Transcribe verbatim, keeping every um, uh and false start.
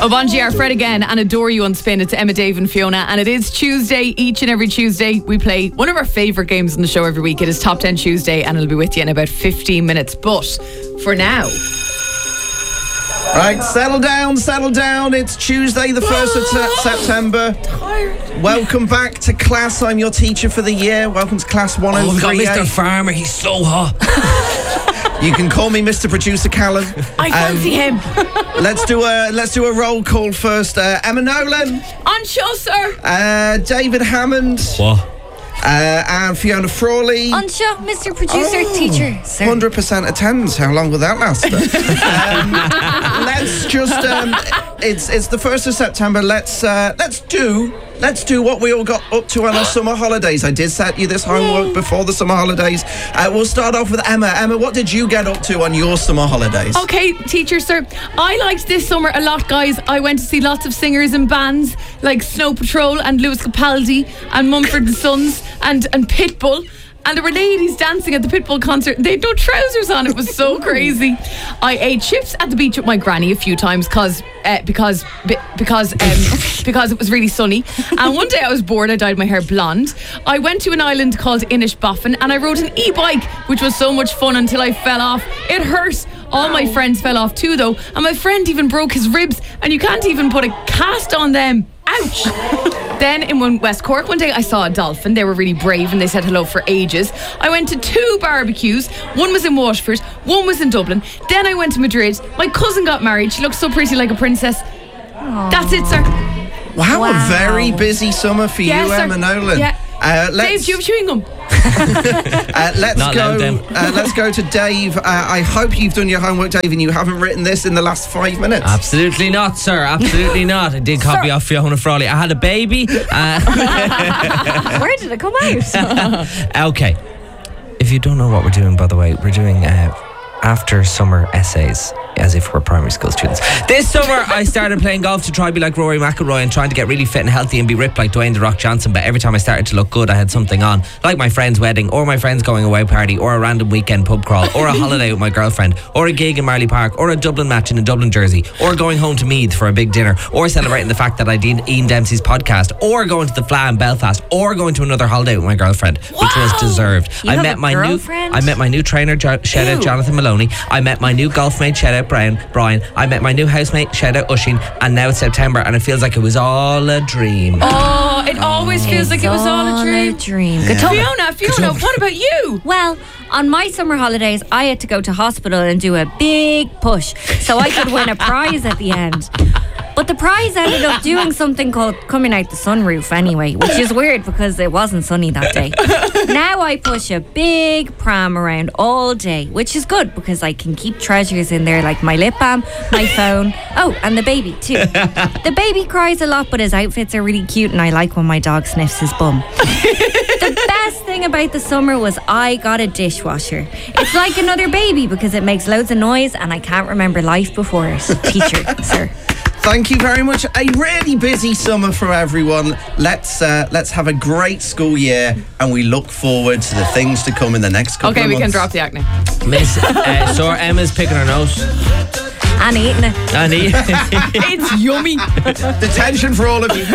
Obonji, our Fred again, and Adore You on Spin. It's Emma, Dave and Fiona, and it is Tuesday. Each and every Tuesday we play one of our favourite games on the show every week. It is Top ten Tuesday, and it'll be with you in about fifteen minutes. But for now... Right, settle down, settle down. It's Tuesday, the first of te- September. Tired. Welcome back to class. I'm your teacher for the year. Welcome to class one oh three. Oh, we've got Mister Farmer. He's so hot. You can call me Mister Producer Callum. I fancy um, him. let's do a let's do a roll call first. Uh, Emma Nolan. On show, sir. Uh, David Hammond. What? Uh, and Fiona Frawley. On show, Mister Producer, oh, Teacher, sir. one hundred percent attendance. How long will that last? um, let's just. Um, it's it's the first of September. Let's uh, let's do let's do what we all got up to on our summer holidays. I did set you this homework Yay. before the summer holidays. Uh, we'll start off with Emma. Emma, what did you get up to on your summer holidays? Okay, teacher, sir. I liked this summer a lot, guys. I went to see lots of singers and bands like Snow Patrol and Lewis Capaldi and Mumford and Sons and and Pitbull. And there were ladies dancing at the Pitbull concert. They had no trousers on. It was so crazy. I ate chips at the beach with my granny a few times cause, uh, because because um, because it was really sunny. And one day I was bored. I dyed my hair blonde. I went to an island called Inishbofin and I rode an e-bike, which was so much fun until I fell off. It hurt. All my friends fell off too, though. And my friend even broke his ribs. And you can't even put a cast on them. Ouch. Then in West Cork one day I saw a dolphin. They were really brave and they said hello for ages. I went to two barbecues. One was in Waterford, one was in Dublin. Then I went to Madrid. My cousin got married. She looked so pretty like a princess. Aww. That's it, sir. Wow, wow, a very busy summer for yes, you, sir. Emma Nolan. Yeah. Uh, let's, Dave, do you have chewing gum? uh, let's Not go. them. Uh, let's go to Dave. Uh, I hope you've done your homework, Dave, and you haven't written this in the last five minutes. Absolutely not, sir. Absolutely not. I did copy Sir. off Fiona Frawley. I had a baby. Uh, Where did it come out? okay. If you don't know what we're doing, by the way, we're doing uh, after summer essays. As if we're primary school students. This summer I started playing golf to try to be like Rory McIlroy and trying to get really fit and healthy and be ripped like Dwayne The Rock Johnson. But every time I started to look good, I had something on, like my friend's wedding, or my friend's going away party, or a random weekend pub crawl, or a holiday with my girlfriend, or a gig in Marley Park, or a Dublin match in a Dublin jersey, or going home to Meath for a big dinner, or celebrating the fact that I did Ian Dempsey's podcast, or going to the Fla in Belfast, or going to another holiday with my girlfriend, Wow. which was deserved. You I have met a my girlfriend? new I met my new trainer, jo- shout out Ew. Jonathan Maloney. I met my new golf mate, shout out Brian. Brian. I met my new housemate, shout out Usheen, and now it's September and it feels like it was all a dream. Oh, it always feels like it was all a dream. dream. Yeah. Good talk. Fiona, Fiona, what about you? Well, on my summer holidays, I had to go to hospital and do a big push so I could win a prize at the end. But the prize ended up doing something called coming out the sunroof anyway, which is weird because it wasn't sunny that day. Now I push a big pram around all day, which is good because I can keep treasures in there like my lip balm, my phone, oh, and the baby too. The baby cries a lot, but his outfits are really cute and I like when my dog sniffs his bum. The best thing about the summer was I got a dishwasher. It's like another baby because it makes loads of noise and I can't remember life before it. Teacher, sir. Thank you very much. A really busy summer for everyone. Let's uh, let's have a great school year, and we look forward to the things to come in the next couple Okay, of we months. can drop the act now. Miss uh, Sir Emma's picking her nose. And eating it. And he It's yummy. Detention for all of you.